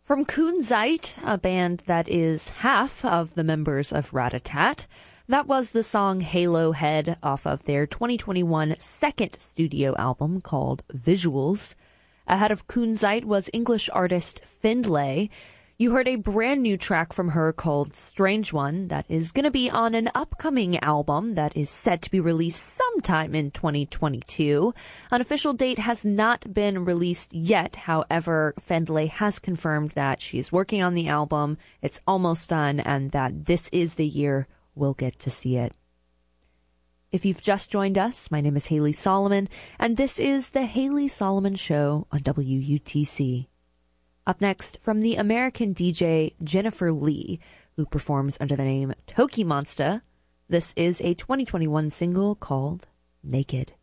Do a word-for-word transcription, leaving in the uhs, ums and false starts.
From Kunzite, a band that is half of the members of Rat-a-Tat, that was the song Halo Head off of their twenty twenty-one second studio album called Visuals. Ahead of Kunzite was English artist Findlay. You heard a brand new track from her called Strange One that is going to be on an upcoming album that is set to be released sometime in twenty twenty-two. An official date has not been released yet. However, Findlay has confirmed that she is working on the album, it's almost done, and that this is the year we'll get to see it. If you've just joined us, my name is Haley Solomon, and this is The Haley Solomon Show on W U T C. Up next, from the American D J Jennifer Lee, who performs under the name Toki Monsta, this is a twenty twenty-one single called Naked.